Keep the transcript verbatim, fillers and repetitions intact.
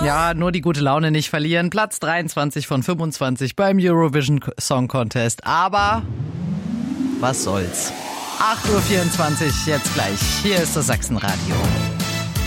Ja, nur die gute Laune nicht verlieren. Platz dreiundzwanzig von fünfundzwanzig beim Eurovision Song Contest. Aber was soll's. acht Uhr vierundzwanzig, jetzt gleich. Hier ist das Sachsenradio.